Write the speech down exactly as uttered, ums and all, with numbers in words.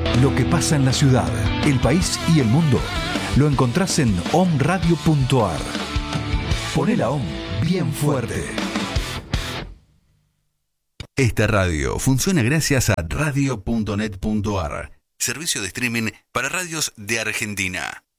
Lo que pasa en la ciudad, el país y el mundo lo encontrás en omradio punto ar. Poné la OM bien fuerte. Esta radio funciona gracias a radio punto net punto ar, servicio de streaming para radios de Argentina.